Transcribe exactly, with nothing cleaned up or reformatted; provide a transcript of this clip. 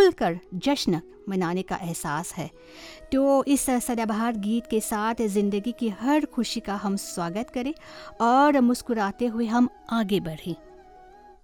खुलकर जश्न मनाने का एहसास है। तो इस सदाबहार गीत के साथ ज़िंदगी की हर खुशी का हम स्वागत करें और मुस्कुराते हुए हम आगे बढ़ें।